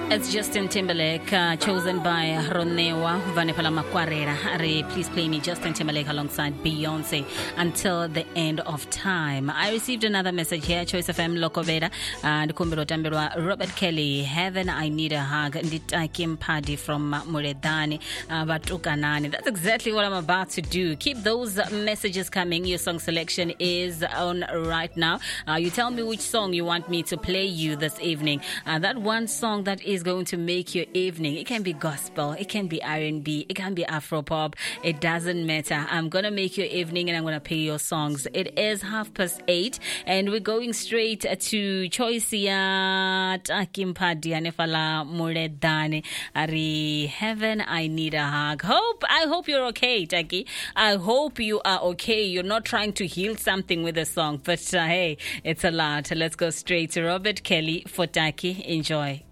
It's Justin Timberlake, chosen by Ronewa Vanepala Makwarera. Please play me Justin Timberlake alongside Beyonce until the end of time. I received another message here, Choice FM Lokobeda, and Kumbiro Tambirwa, Robert Kelly, Heaven I Need a Hug, Ndita Kim Paddy from Muredani, Batukanani. That's exactly what I'm about to do. Keep those messages coming. Your song selection is on right now. You tell me which song you want me to play you this evening. That one song that is going to make your evening. It can be gospel, it can be R&B, it can be Afropop. It doesn't matter. I'm gonna make your evening and I'm gonna play your songs. It is 8:30 and we're going straight to Choice ya Takimpadi Anefala Muredani Ari Heaven I Need a Hug. I hope you're okay, Taki. I hope you are okay. You're not trying to heal something with a song, but hey, it's a lot. Let's go straight to Robert Kelly for Taki. Enjoy.